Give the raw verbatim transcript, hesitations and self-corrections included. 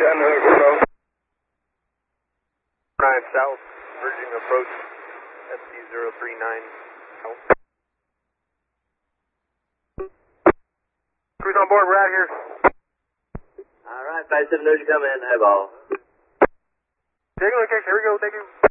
nine South, merging approach, S T zero three nine South. Cruise on board, we're out here. Alright, five seven knows you come in, eyeball. Take a location, here we go, thank you.